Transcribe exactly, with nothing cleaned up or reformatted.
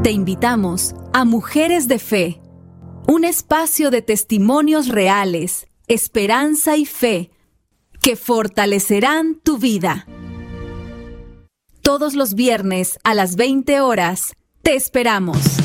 Te invitamos a Mujeres de Fe, un espacio de testimonios reales, esperanza y fe que fortalecerán tu vida. Todos los viernes a las veinte horas, te esperamos.